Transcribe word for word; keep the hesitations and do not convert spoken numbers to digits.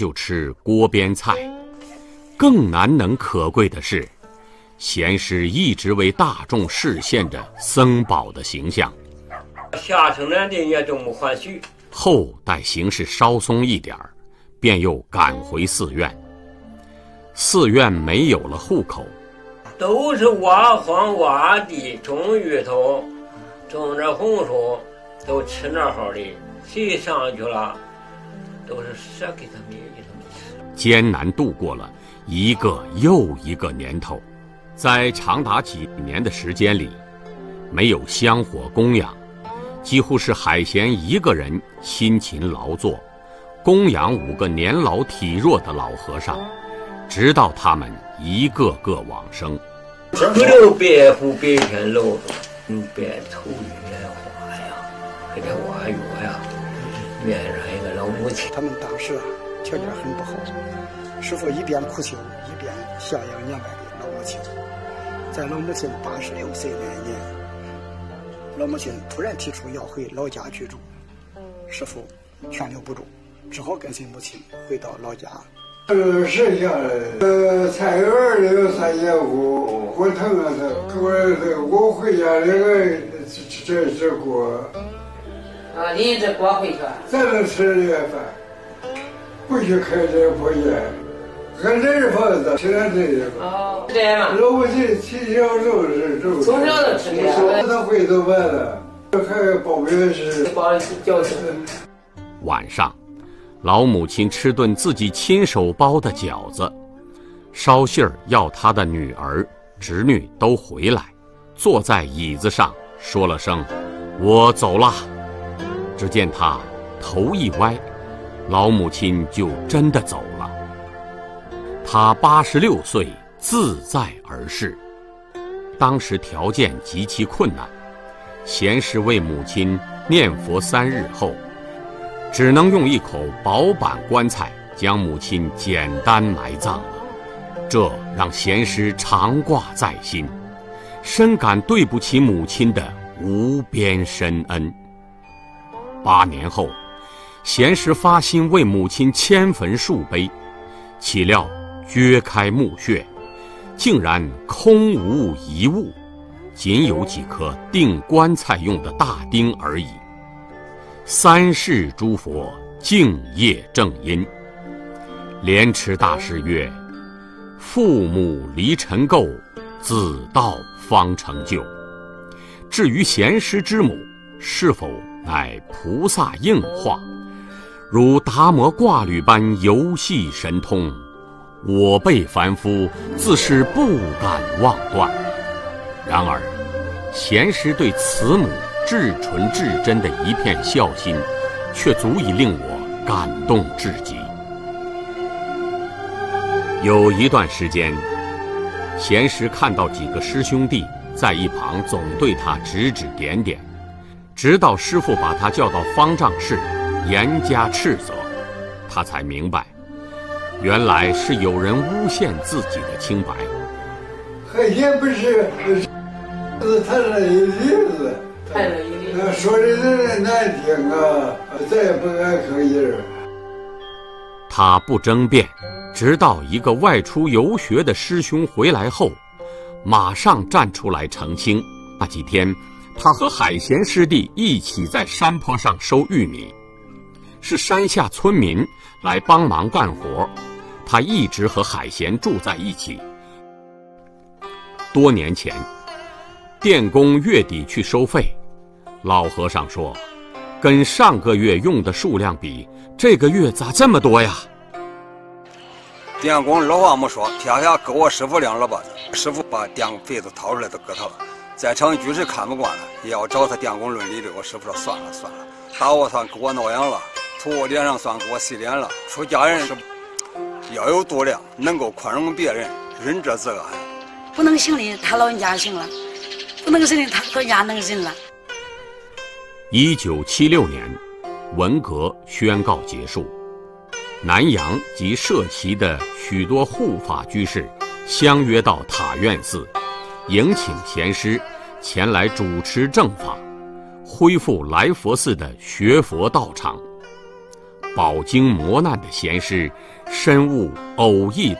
就吃锅边菜。更难能可贵的是，贤师一直为大众示现着僧宝的形象。 下城南的也都没还许。 后待形势稍松一点儿，便又赶回寺院。寺院没有了户口， 都是挖荒挖地种芋头，种着红薯，都吃那好的。谁上去了，都是舍给他们给他们吃。 艰难度过了一个又一个年头，在长达几年的时间里，没有香火供养，几乎是海贤一个人辛勤劳作，供养五个年老体弱的老和尚，直到他们一个个往生。 不留白虎白天露着，用白头玉来画呀，给他挖药呀，面上一个老母亲。 他们当时啊条件很不好，师父一边苦修，一边孝养年迈的老母亲。在老母亲八十六岁那年，老母亲突然提出要回老家居住，师父劝留不住，只好跟随母亲回到老家。 呃，剩下的呃菜园里有三间屋，我疼啊疼，我这我回家那个这这这锅。 啊，拎着锅回去。 咱能吃这饭，不许开这破烟，俺这是房子，现在这个。 哦，这样。 老母亲从小就是这。 从小就吃这个。 他回头完了，还包面是。 包饺子。 晚上，老母亲吃顿自己亲手包的饺子，捎信儿要她的女儿、侄女都回来，坐在椅子上说了声“我走了”。只见他头一歪，老母亲就真的走了。他八十六岁，自在而逝。当时条件极其困难，贤师为母亲念佛三日后，只能用一口薄板棺材将母亲简单埋葬了。这让贤师常挂在心，深感对不起母亲的无边深恩。八年后，贤师发心为母亲迁坟树碑，岂料掘开墓穴，竟然空无一物，仅有几颗钉棺材用的大钉而已。三世诸佛敬业正因。莲池大师曰：父母离尘垢，子道方成就。至于贤师之母是否乃菩萨应化，如达摩挂履般游戏神通，我辈凡夫自是不敢妄断。然而贤师对慈母至纯至真的一片孝心，却足以令我感动至极。有一段时间，贤师看到几个师兄弟在一旁总对他指指点点，直到师父把他叫到方丈室严加斥责，他才明白，原来是有人诬陷自己的清白。 海贤不是谈了一例子， 谈了一例子， 说的人难听啊，再也不敢吭音。 他不争辩，直到一个外出游学的师兄回来后，马上站出来澄清。那几天他和海贤师弟一起在山坡上收玉米，是山下村民来帮忙干活，他一直和海贤住在一起。多年前，电工月底去收费，老和尚说，跟上个月用的数量比，这个月咋这么多呀？ 电工二话没说，撇下给我师傅两耳巴子，师傅把电费子掏出来都给他了。在场居士看不惯了，也要找他电工论理的。我师傅说算了算了，打我算给我挠痒了，吐我脸上算给我洗脸了。出家人是要有度量，能够宽容别人，仁者自安。 不能行的他老人家行了，不能行的他老人家能行了。 一九七六年，文革宣告结束，南阳及社旗的许多护法居士相约到塔院寺，迎请贤师前来主持正法，恢复来佛寺的学佛道场。 饱经磨难的贤士，深悟偶益